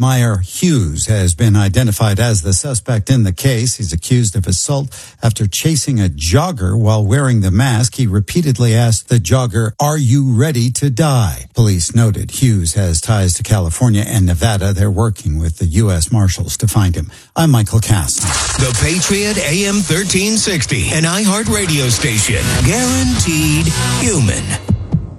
Jeremiah Hughes has been identified as the suspect in the case. He's accused of assault after chasing a jogger while wearing the mask. He repeatedly asked the jogger, "Are you ready to die?" Police noted Hughes has ties to California and Nevada. They're working with the U.S. Marshals to find him. I'm Michael Caston. The Patriot AM 1360, an iHeart radio station. Guaranteed human.